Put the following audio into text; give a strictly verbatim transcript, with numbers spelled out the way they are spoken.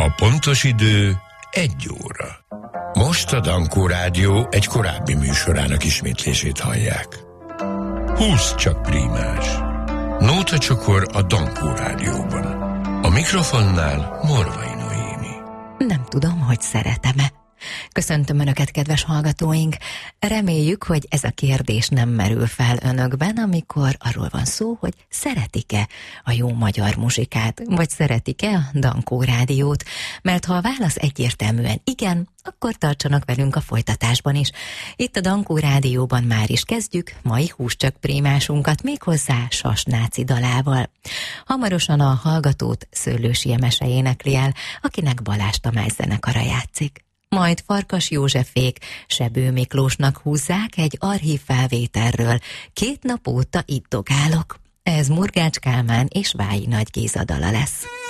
A pontos idő egy óra. Most a Dankó Rádió egy korábbi műsorának ismétlését hallják. Húsz csak prímás. Nóta csokor a Dankó Rádióban. A mikrofonnál Morvai Noémi. Nem tudom, hogy szeretem-e. Köszöntöm Önöket, kedves hallgatóink! Reméljük, hogy ez a kérdés nem merül fel Önökben, amikor arról van szó, hogy szeretik-e a jó magyar muzsikát, vagy szeretik-e a Dankó Rádiót, mert ha a válasz egyértelműen igen, akkor tartsanak velünk a folytatásban is. Itt a Dankó Rádióban már is kezdjük mai húscsak prémásunkat, méghozzá Sasnáci dalával. Hamarosan a hallgatót Szőlősi Emese énekli el, akinek Balázs Tamás zenekara játszik. Majd Farkas Józsefék Sebő Miklósnak húzzák egy archív felvételről. Két nap óta itt dogálok. Ez Murgács Kálmán és Vályi Nagy Géza dala lesz.